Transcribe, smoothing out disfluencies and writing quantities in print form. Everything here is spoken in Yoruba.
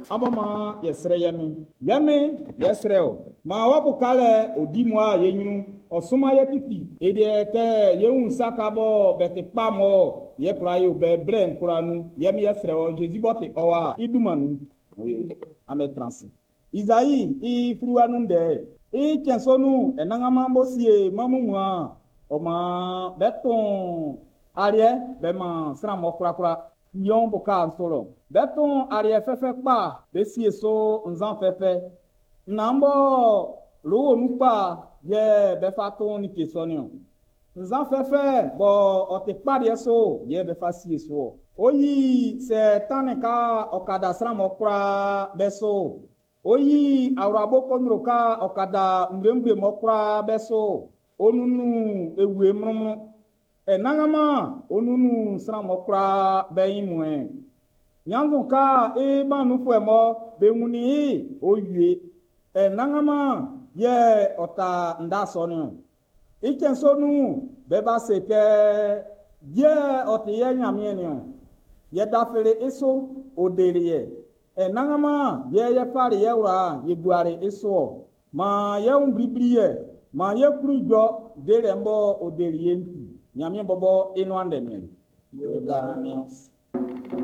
abama yesre yemi yesre o ma wabu kale odimwa yenyunu osuma yetiti ede te yeun sakabo bete pamo ye prayo be bren kuranu yemi yesre o Jésus bote owa idumanu ame transi Isaïe I fruanu de I kensonu enangama bosie mamumwa oma beton arie bema sra mo kura yon boka solo beton arie fefe pa besie so nzan fefe nambo lo nupa ye befaton ni kesonio nzan fefe bo ote parie so ye befasie so oyi se taneka okada sra mo kura beso oyi awrabo konroka okada mbrembre mo kura beso onunu ewe mrumu enangama onunu sra mokra beyimwe nyanzuka manu fuemo bewuni oye enangama ye ota ndasonu ikensonu beba seke ye otiye nyamienio ye dafere eso oderiye enangama ye pari yeura ye guare eso ma ye umbribriye ma ye krujo derembo oderiye nyamie bobo inu andemien.